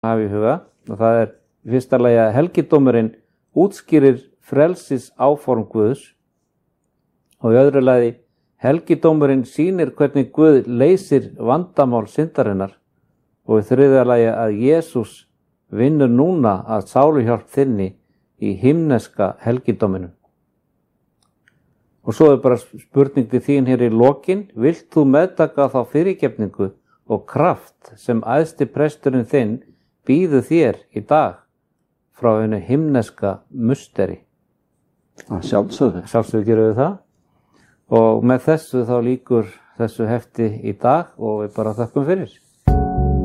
hafa í huga, og það í fyrsta lagi að helgidómurinn útskýrir frelsis áform Guðs, og í öðru lagi helgidómurinn sýnir hvernig Guð leysir vandamál syndarinnar, og í þriðja lagi að Jesús vinnur núna að sáluhjálp þinni í himneska helgidóminum. Og svo bara spurning til þín hér í lokin: vilt þú meðtaka þá fyrirgefningu og kraft sem æðsti presturinn þinn býður þér í dag frá einu himneska musteri? Sjálfsögðu. Sjálfsögðu gerum við það. Og með þessu þá lýkur þessu hefti í dag, og við bara þökkum fyrir.